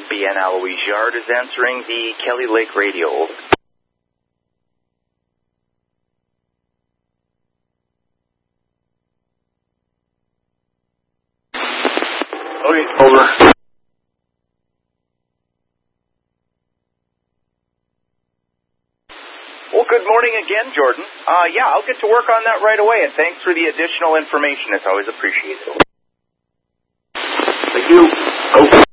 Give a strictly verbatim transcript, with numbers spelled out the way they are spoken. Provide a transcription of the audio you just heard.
B N Alois Yard is answering the Kelly Lake radio. Okay, over. Well, good morning again, Jordan. Uh, yeah, I'll get to work on that right away, and thanks for the additional information. It's always appreciated. Thank you. Oh.